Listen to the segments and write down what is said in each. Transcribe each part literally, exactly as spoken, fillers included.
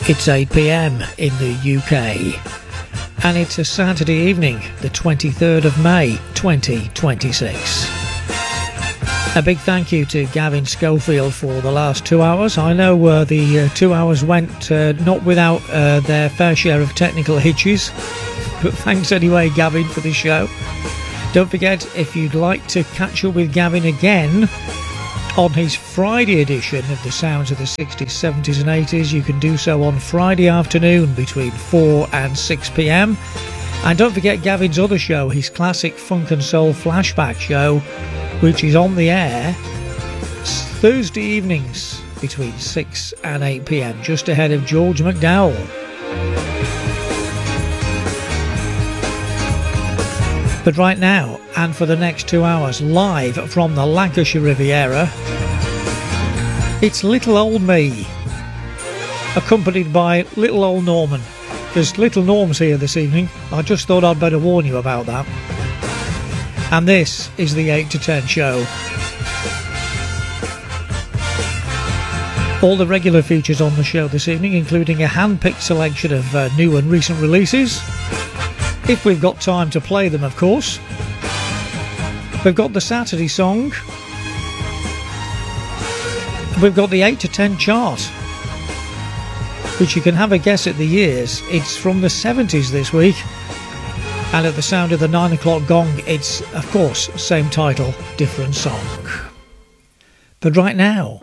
It's eight p m in the U K, and it's a Saturday evening, the twenty-third of May twenty twenty-six. A big thank you to Gavin Schofield for the last two hours. I know uh, the uh, two hours went uh, not without uh, their fair share of technical hitches, but thanks anyway, Gavin, for the show. Don't forget, if you'd like to catch up with Gavin again on his Friday edition of the Sounds of the sixties, seventies and eighties, you can do so on Friday afternoon between four and six p m. And don't forget Gavin's other show, his classic funk and soul flashback show, which is on the air Thursday evenings between six and eight p m, just ahead of George McDowell. But right now, and for the next two hours, live from the Lancashire Riviera, it's Little Old Me, accompanied by Little Old Norman. Because Little Norm's here this evening. I just thought I'd better warn you about that. And this is the eight to ten show. All the regular features on the show this evening, including a hand-picked selection of uh, new and recent releases, if we've got time to play them, of course. We've got the Saturday song. We've got the eight to ten chart, which you can have a guess at the years. It's from the seventies this week. And at the sound of the nine o'clock gong, it's, of course, same title, different song. But right now,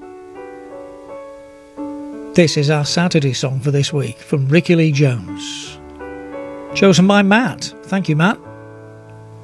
this is our Saturday song for this week from Ricky Lee Jones. Chosen by Matt. Thank you, Matt.